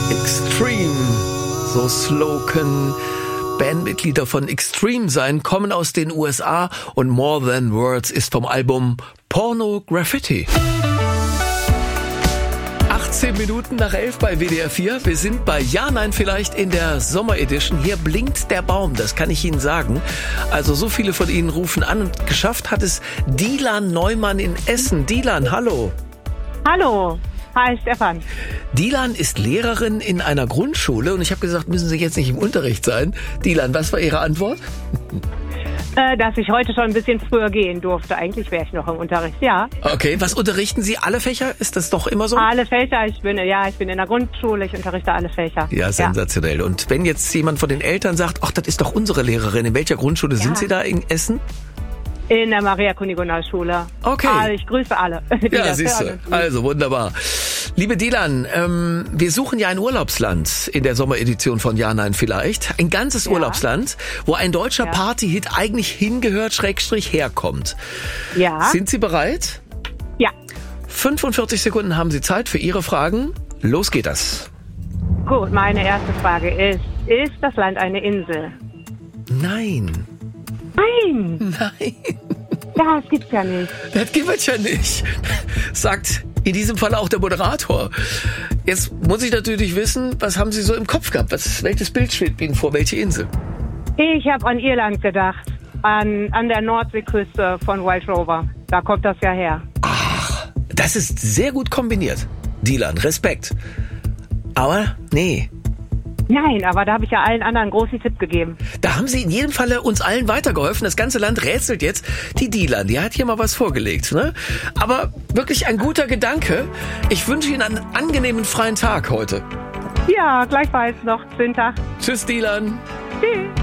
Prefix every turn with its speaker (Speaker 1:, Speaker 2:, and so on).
Speaker 1: Extreme, so slow können Bandmitglieder von Extreme sein, kommen aus den USA und More Than Words ist vom Album Porno Graffiti. 18 Minuten nach 11 bei WDR 4. Wir sind bei Ja, Nein, Vielleicht in der Sommeredition. Hier blinkt der Baum, das kann ich Ihnen sagen. Also so viele von Ihnen rufen an und geschafft hat es Dilan Neumann in Essen. Dilan, hallo.
Speaker 2: Hallo. Hi, Stefan.
Speaker 1: Dilan ist Lehrerin in einer Grundschule und ich habe gesagt, müssen Sie jetzt nicht im Unterricht sein. Dilan, was war Ihre Antwort?
Speaker 2: Dass ich heute schon ein bisschen früher gehen durfte. Eigentlich wäre ich noch im Unterricht, ja.
Speaker 1: Okay, was unterrichten Sie? Alle Fächer? Ist das doch immer so?
Speaker 2: Alle Fächer. Ich bin in der Grundschule, ich unterrichte alle Fächer.
Speaker 1: Ja, sensationell. Ja. Und wenn jetzt jemand von den Eltern sagt, ach, das ist doch unsere Lehrerin, in welcher Grundschule sind Sie da in Essen?
Speaker 2: In der Maria-Kunigonal-Schule.
Speaker 1: Okay.
Speaker 2: Ich grüße alle.
Speaker 1: Ja, siehst du. Also, wunderbar. Liebe Dilan, wir suchen ja ein Urlaubsland in der Sommeredition von Ja, Nein, Vielleicht. Ein ganzes Urlaubsland, wo ein deutscher Partyhit eigentlich hingehört, / herkommt.
Speaker 2: Ja.
Speaker 1: Sind Sie bereit?
Speaker 2: Ja.
Speaker 1: 45 Sekunden haben Sie Zeit für Ihre Fragen. Los geht das.
Speaker 2: Gut, meine erste Frage ist das Land eine Insel?
Speaker 1: Nein.
Speaker 2: Nein.
Speaker 1: Nein.
Speaker 2: Ja, das gibt's ja nicht.
Speaker 1: Das gibt es ja nicht, sagt in diesem Fall auch der Moderator. Jetzt muss ich natürlich wissen, was haben Sie so im Kopf gehabt? Welches Bild schwebt Ihnen vor? Welche Insel?
Speaker 2: Ich habe an Irland gedacht. An der Nordseeküste von Wild Rover. Da kommt das ja her.
Speaker 1: Ach, das ist sehr gut kombiniert. Dilan, Respekt. Aber nee.
Speaker 2: Nein, aber da habe ich ja allen anderen einen großen Tipp gegeben.
Speaker 1: Da haben Sie in jedem Falle uns allen weitergeholfen. Das ganze Land rätselt jetzt. Die Dilan, die hat hier mal was vorgelegt, ne? Aber wirklich ein guter Gedanke. Ich wünsche Ihnen einen angenehmen freien Tag heute.
Speaker 2: Ja, gleichfalls noch. Schönen Tag.
Speaker 1: Tschüss, Dilan.
Speaker 2: Tschüss.